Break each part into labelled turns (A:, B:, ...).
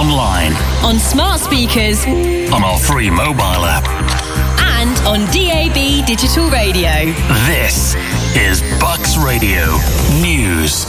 A: online,
B: on smart speakers,
A: on our free mobile app,
B: and on DAB digital radio.
A: This is Bucks Radio News.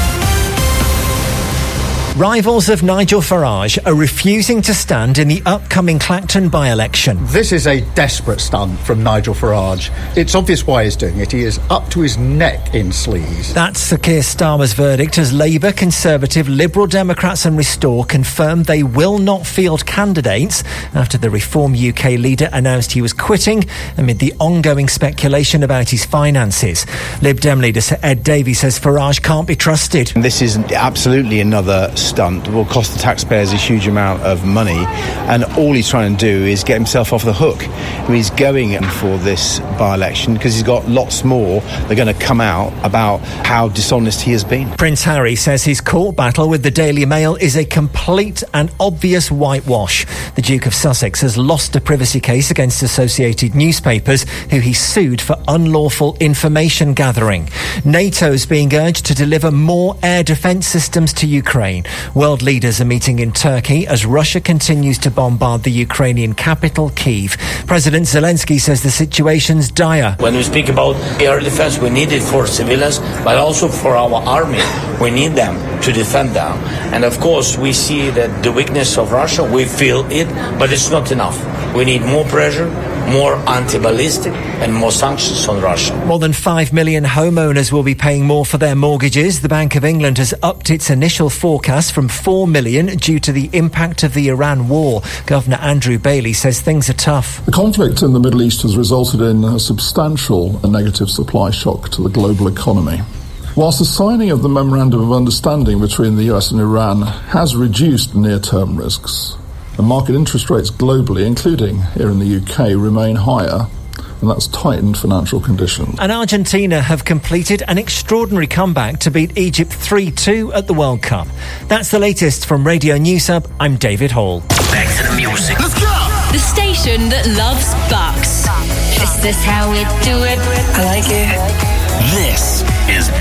C: Rivals of Nigel Farage are refusing to stand in the upcoming Clacton by-election.
D: This is a desperate stunt from Nigel Farage. It's obvious why he's doing it. He is up to his neck in sleaze.
C: That's Sir Keir Starmer's verdict as Labour, Conservative, Liberal Democrats and Restore confirmed they will not field candidates after the Reform UK leader announced he was quitting amid the ongoing speculation about his finances. Lib Dem leader Sir Ed Davey says Farage can't be trusted.
E: This is absolutely another stunt. It will cost the taxpayers a huge amount of money, and all he's trying to do is get himself off the hook. He's going in for this by-election because he's got lots more that are going to come out about how dishonest he has been.
C: Prince Harry says his court battle with the Daily Mail is a complete and obvious whitewash. The Duke of Sussex has lost a privacy case against Associated Newspapers, who he sued for unlawful information gathering. NATO's being urged to deliver more air defence systems to Ukraine. World leaders are meeting in Turkey as Russia continues to bombard the Ukrainian capital, Kyiv. President Zelensky says the situation's dire.
F: When we speak about air defense, we need it for civilians, but also for our army. We need them to defend them. And of course, we see that the weakness of Russia, we feel it, but it's not enough. We need more pressure, more anti-ballistic and more sanctions on Russia.
C: More than 5 million homeowners will be paying more for their mortgages. The Bank of England has upped its initial forecast from 4 million due to the impact of the Iran war. Governor Andrew Bailey says things are tough.
G: The conflict in the Middle East has resulted in a substantial and negative supply shock to the global economy. Whilst the signing of the Memorandum of Understanding between the US and Iran has reduced near-term risks, the market interest rates globally, including here in the UK, remain higher, and that's tightened financial conditions.
C: And Argentina have completed an extraordinary comeback to beat Egypt 3-2 at the World Cup. That's the latest from Radio News Hub. I'm David Hall.
A: Back to the music.
B: Let's go! The station that loves Bucks.
H: Is this how we do it? I like it.
A: This is